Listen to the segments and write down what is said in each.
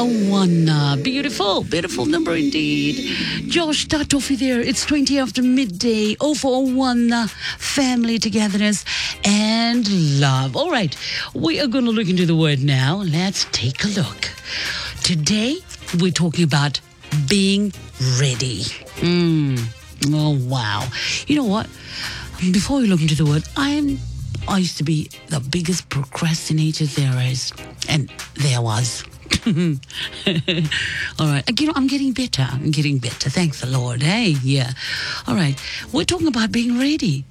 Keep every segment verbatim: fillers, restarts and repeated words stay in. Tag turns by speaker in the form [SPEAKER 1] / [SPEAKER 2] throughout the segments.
[SPEAKER 1] oh one. Uh, beautiful, beautiful number indeed. Josh, start off there. It's twenty after midday. oh four oh one, uh, family togetherness and love. All right, we are going to look into the word now. Let's take a look. Today, we're talking about being ready. Mm. Oh, wow. You know what? Before we look into the word, I'm I used to be the biggest procrastinator there is, and there was. All right. You know, I'm getting better. I'm getting better. Thank the Lord. Hey, yeah. All right. We're talking about being ready.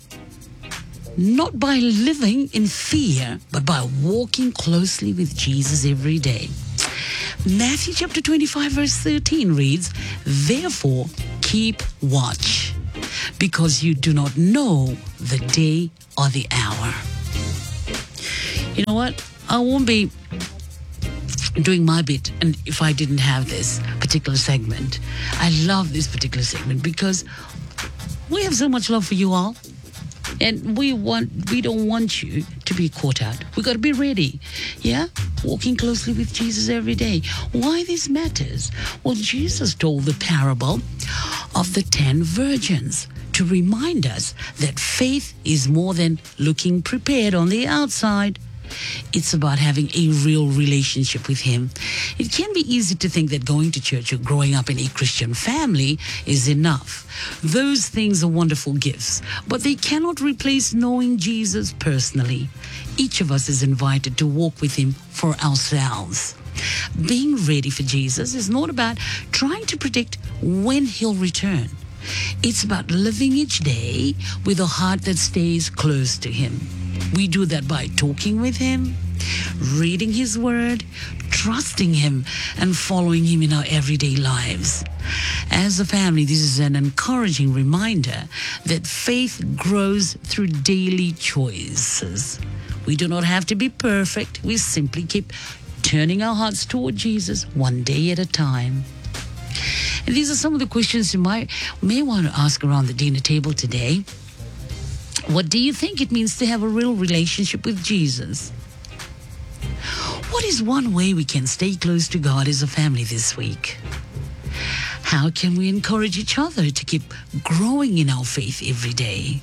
[SPEAKER 1] Not by living in fear, but by walking closely with Jesus every day. Matthew chapter twenty-five, verse thirteen reads, "Therefore, keep watch, because you do not know the day or the hour." You know what? I won't be doing my bit and if I didn't have this particular segment. I love this particular segment because we have so much love for you all. And we want, we don't want you to be caught out. We got to be ready. Yeah? Walking closely with Jesus every day. Why this matters? Well, Jesus told the parable of the ten virgins to remind us that faith is more than looking prepared on the outside. It's about having a real relationship with Him. It can be easy to think that going to church or growing up in a Christian family is enough. Those things are wonderful gifts, but they cannot replace knowing Jesus personally. Each of us is invited to walk with Him for ourselves. Being ready for Jesus is not about trying to predict when He'll return. It's about living each day with a heart that stays close to Him. We do that by talking with Him, reading His Word, trusting Him, and following Him in our everyday lives. As a family, this is an encouraging reminder that faith grows through daily choices. We do not have to be perfect. We simply keep turning our hearts toward Jesus one day at a time. And these are some of the questions you might may want to ask around the dinner table today. What do you think it means to have a real relationship with Jesus? What is one way we can stay close to God as a family this week? How can we encourage each other to keep growing in our faith every day?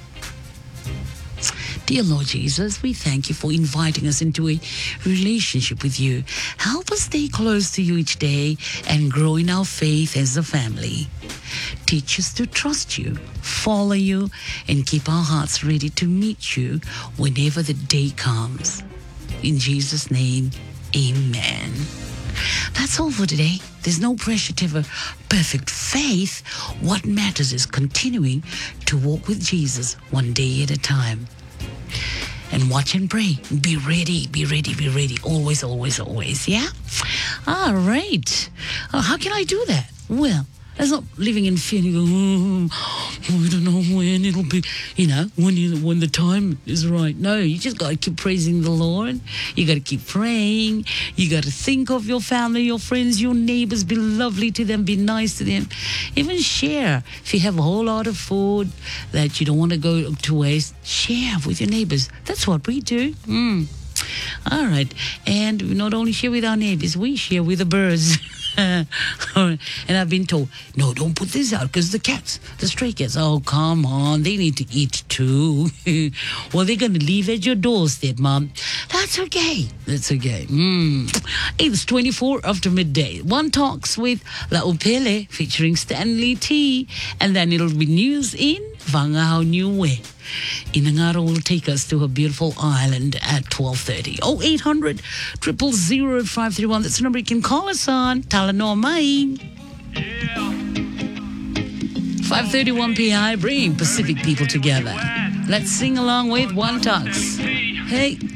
[SPEAKER 1] Dear Lord Jesus, we thank You for inviting us into a relationship with You. Help us stay close to You each day and grow in our faith as a family. Teach us to trust You, follow You, and keep our hearts ready to meet You whenever the day comes. In Jesus' name, amen. That's all for today. There's no pressure to have a perfect faith. What matters is continuing to walk with Jesus one day at a time. And watch and pray. Be ready, be ready, be ready. Always, always, always. Yeah? All right. Uh, how can I do that? Well, that's not living in fear and you go, oh, we don't know when it'll be, you know, when you, when the time is right. No, you just got to keep praising the Lord. You got to keep praying. You got to think of your family, your friends, your neighbors. Be lovely to them. Be nice to them. Even share. If you have a whole lot of food that you don't want to go to waste, share with your neighbors. That's what we do. Mm. All right. And we not only share with our neighbors, we share with the birds. And I've been told, no, don't put this out because the cats, the stray cats, oh, come on, they need to eat too. Well, they're going to leave at your doorstep, Mom. That's okay. That's okay. Mm. It's twenty-four after midday. One talks with La Upele featuring Stanley T. And then it'll be news in Vangahau Niue. Inangaro will take us to a beautiful island at twelve thirty. oh eight hundred, zero zero zero, five three one. That's the number you can call us on. Talanoa Mai. five thirty-one P I, bringing Pacific people together. Let's sing along with One Talks. Hey.